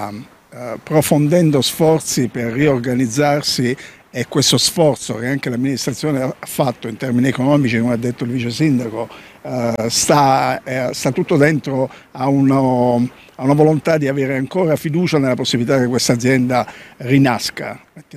sta profondendo sforzi per riorganizzarsi, e questo sforzo che anche l'amministrazione ha fatto in termini economici, come ha detto il vice sindaco, sta tutto dentro a una volontà di avere ancora fiducia nella possibilità che questa azienda rinasca.